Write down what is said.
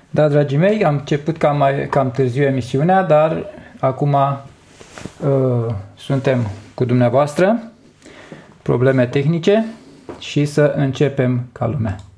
Da, dragii mei, am început cam târziu emisiunea, dar acum suntem cu dumneavoastră, probleme tehnice și să începem ca lumea.